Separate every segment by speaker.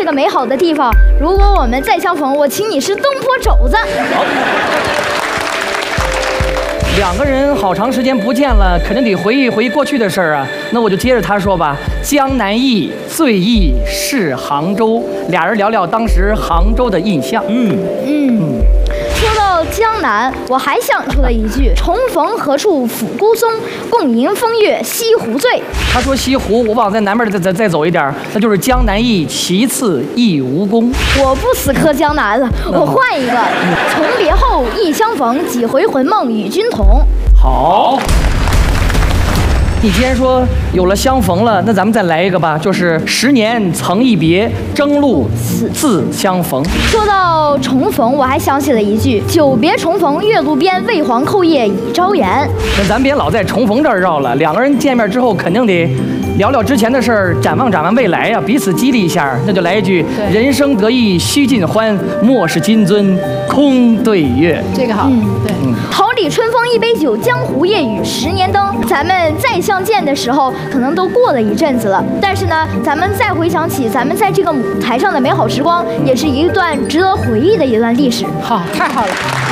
Speaker 1: 个美好的地方，如果我们再相逢，我请你吃东坡肘子。
Speaker 2: 好。两个人好长时间不见了，肯定得回忆回忆过去的事儿啊。那我就接着他说吧。江南忆，最忆是杭州。俩人聊聊当时杭州的印象。
Speaker 1: 说到江南，我还想出了一句：重逢何处抚孤松，共迎风月西湖醉。
Speaker 2: 他说西湖，我往在南边再走一点，那就是江南忆，其次忆吴宫。
Speaker 1: 我不死磕江南了，我换一个。从别后，忆相逢，几回魂梦与君同。好。
Speaker 2: 你既然说有了相逢了，那咱们再来一个吧，就是10年曾一别，征路自相逢。
Speaker 1: 说到重逢，我还想起了一句：久别重逢月路边，魏黄叩叶已朝颜。
Speaker 2: 那咱别老在重逢这儿绕了，两个人见面之后肯定得聊聊之前的事儿，展望未来呀，彼此激励一下。那就来一句：人生得意须尽欢，莫使金樽空对月。
Speaker 3: 这个好，对。
Speaker 1: 桃李春风一杯酒，江湖夜雨10年灯。咱们再相见的时候，可能都过了一阵子了，但是呢，咱们再回想起咱们在这个舞台上的美好时光，也是一段值得回忆的一段历史。
Speaker 3: 好，太好了。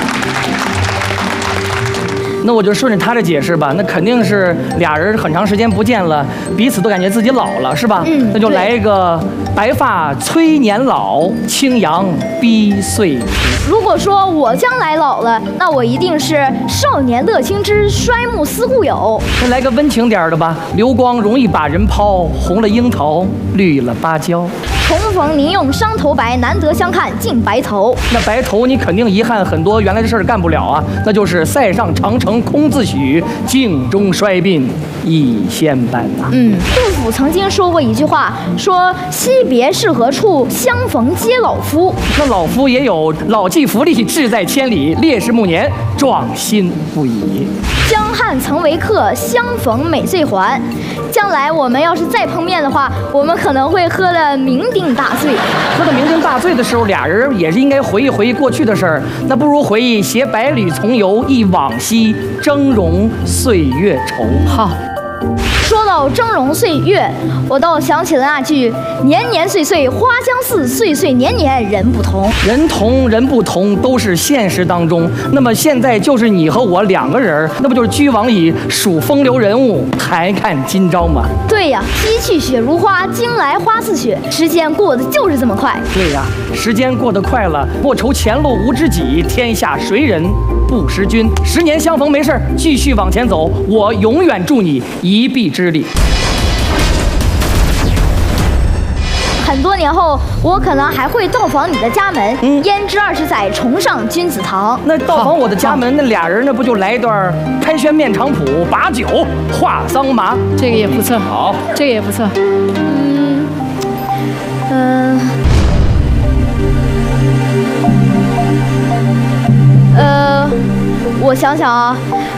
Speaker 2: 那我就顺着他的解释吧，那肯定是俩人很长时间不见了，彼此都感觉自己老了，是吧？那就来一个白发催年老，青阳逼岁除。
Speaker 1: 如果说我将来老了，那我一定是少年乐清枝，衰暮思故友。
Speaker 2: 那来个温情点的吧，流光容易把人抛，红了樱桃，绿了芭蕉。
Speaker 1: 重逢您用伤头白，难得相看尽白头。
Speaker 2: 那白头你肯定遗憾很多，原来的事儿干不了啊，那就是塞上长城空自许，镜中衰鬓已先斑呐。
Speaker 1: 杜甫曾经说过一句话，说惜别是何处，相逢皆老夫。
Speaker 2: 那老夫也有老骥伏枥，志在千里，烈士暮年，壮心不已。
Speaker 1: 江汉曾为客，相逢每醉还。将来我们要是再碰面的话，我们可能会喝了酩酊大醉。
Speaker 2: 喝到酩酊大醉的时候，俩人也是应该回忆回忆过去的事儿。那不如回忆携百侣从游，忆往昔峥嵘岁月稠。
Speaker 3: 好。
Speaker 1: 说到峥嵘岁月，我倒想起了那句“年年岁岁花相似，岁岁年年人不同”。
Speaker 2: 人同人不同都是现实当中，那么现在就是你和我两个人，那不就是居往矣，数风流人物，抬看今朝吗？
Speaker 1: 对呀，西去雪如花，今来花似雪，时间过得就是这么快。
Speaker 2: 对呀，时间过得快了，莫愁前路无知己，天下谁人不识君。10年相逢没事，继续往前走，我永远助你一臂之力。
Speaker 1: 很多年后，我可能还会到访你的家门，胭脂20载，重上君子堂。
Speaker 2: 那到访我的家门，那俩人那不就来一段开轩面场圃，把酒话桑麻？
Speaker 3: 这个也不错，
Speaker 2: 好，
Speaker 3: 这个也不错。
Speaker 1: 我想想啊，